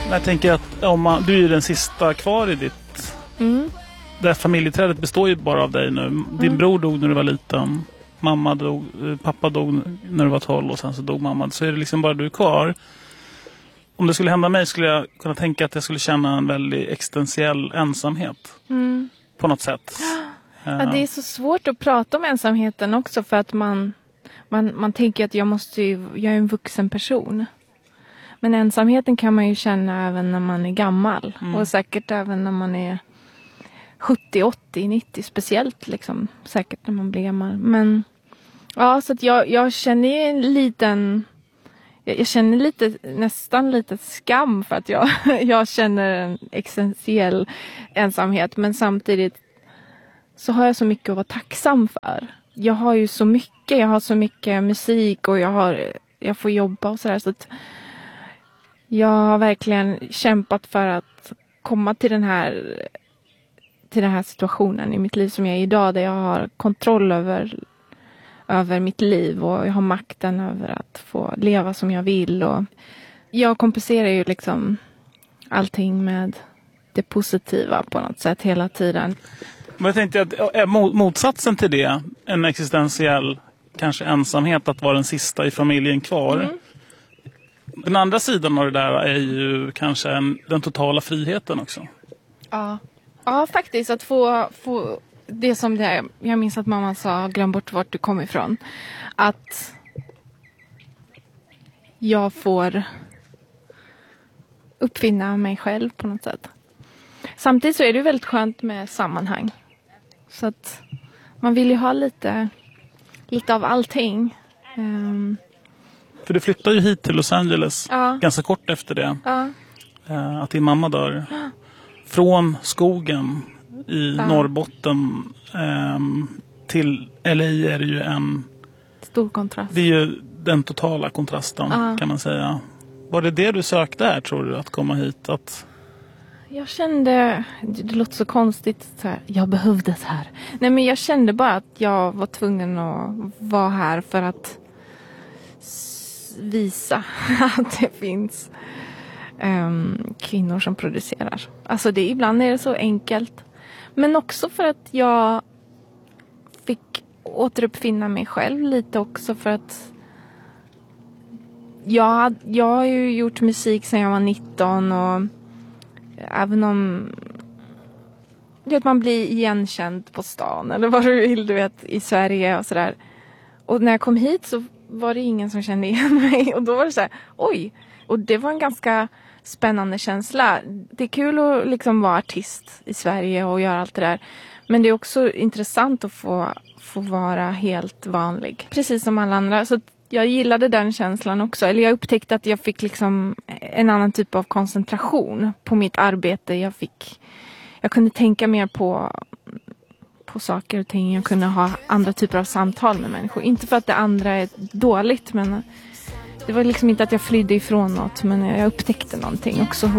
Jag tänker att du är ju den sista kvar i ditt... Det här familjeträdet består ju bara av dig nu. Din bror dog när du var liten. Pappa dog när du var 12 och sen så dog mamma. Så är det liksom bara du kvar. Om det skulle hända mig skulle jag kunna tänka att jag skulle känna en väldigt existentiell ensamhet. På något sätt. Ja, det är så svårt att prata om ensamheten också för att man tänker att jag är en vuxen person. Men ensamheten kan man ju känna även när man är gammal. Och säkert även när man är 70, 80, 90 speciellt liksom. Säkert när man blir gammal. Men ja, så att jag känner en liten... Jag känner nästan lite skam för att jag känner en existentiell ensamhet. Men samtidigt så har jag så mycket att vara tacksam för. Jag har ju så mycket. Jag har så mycket musik och jag får jobba och sådär. Så att jag har verkligen kämpat för att komma till den här situationen i mitt liv som jag är idag. Där jag har kontroll över mitt liv och jag har makten över att få leva som jag vill. Och jag kompenserar ju liksom allting med det positiva på något sätt hela tiden. Men jag tänkte att motsatsen till det, en existentiell kanske ensamhet, att vara den sista i familjen kvar. Den andra sidan av det där är ju kanske den totala friheten också. Ja, faktiskt att få det som det är. Jag minns att mamma sa, glöm bort vart du kommer ifrån. Att jag får uppfinna mig själv på något sätt. Samtidigt så är det väldigt skönt med sammanhang. Så att man vill ju ha lite av allting. För du flyttade ju hit till Los Angeles ganska kort efter det. Att din mamma dör. Från skogen i Norrbotten till LA är det ju en stor kontrast. Det är ju den totala kontrasten kan man säga. Var det du sökte här, tror du, att komma hit? Jag kände, det låter så konstigt så här, jag behövdes här. Nej, men jag kände bara att jag var tvungen att vara här för att visa att det finns kvinnor som producerar. Alltså ibland är det så enkelt. Men också för att jag fick återuppfinna mig själv lite också, för att jag har ju gjort musik sedan jag var 19 och även om man blir igenkänd på stan eller vad du vill, du vet, i Sverige och sådär. Och när jag kom hit så var det ingen som kände igen mig och då var det så här, oj. Och det var en ganska spännande känsla. Det är kul att liksom vara artist i Sverige och göra allt det där. Men det är också intressant att få vara helt vanlig. Precis som alla andra. Så jag gillade den känslan också. Eller jag upptäckte att jag fick liksom en annan typ av koncentration på mitt arbete. Jag kunde tänka mer på saker och ting. Jag kunde ha andra typer av samtal med människor. Inte för att det andra är dåligt, men det var liksom inte att jag flydde ifrån något, men jag upptäckte någonting också